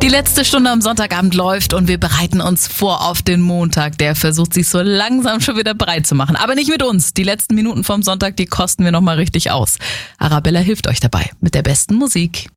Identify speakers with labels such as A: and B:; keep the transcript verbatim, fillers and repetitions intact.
A: Die letzte Stunde am Sonntagabend läuft und wir bereiten uns vor auf den Montag. Der versucht sich so langsam schon wieder bereit zu machen. Aber nicht mit uns. Die letzten Minuten vom Sonntag, die kosten wir nochmal richtig aus. Arabella hilft euch dabei mit der besten Musik.